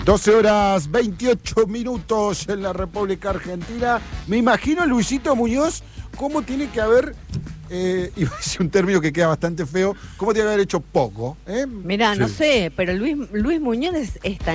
12 horas 28 minutos en la República Argentina. Me imagino, Luisito Muñoz, cómo tiene que haber, iba a decir un término que queda bastante feo, cómo tiene que haber hecho poco. Mirá, no sé, pero Luis Muñoz es tan